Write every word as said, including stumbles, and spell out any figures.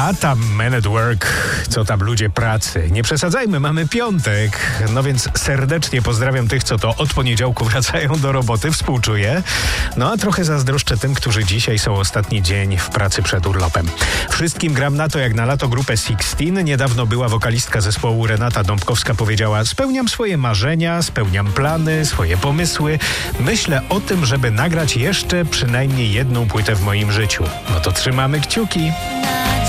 A tam men at work, co tam ludzie pracy. Nie przesadzajmy, mamy piątek. No więc serdecznie pozdrawiam tych, co to od poniedziałku wracają do roboty, współczuję. No a trochę zazdroszczę tym, którzy dzisiaj są ostatni dzień w pracy przed urlopem. Wszystkim gram na to jak na lato grupę Sixteen. Niedawno była wokalistka zespołu Renata Dąbkowska, powiedziała: spełniam swoje marzenia, spełniam plany, swoje pomysły. Myślę o tym, żeby nagrać jeszcze przynajmniej jedną płytę w moim życiu. No to trzymamy kciuki.